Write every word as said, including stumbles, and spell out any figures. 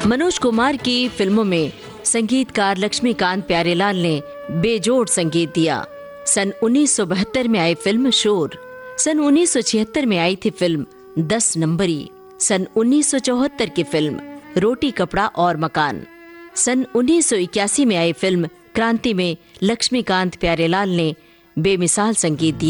मनोज कुमार की फिल्मों में संगीतकार लक्ष्मीकांत प्यारेलाल ने बेजोड़ संगीत दिया। सन उन्नीस सौ बहत्तर में आई फिल्म शोर, सन उन्नीस सौ छिहत्तर में आई थी फिल्म दस नंबरी, सन उन्नीस सौ चौहत्तर की फिल्म रोटी कपड़ा और मकान, सन उन्नीस सौ इक्यासी में आई फिल्म क्रांति में लक्ष्मीकांत प्यारेलाल ने बेमिसाल संगीत दिया।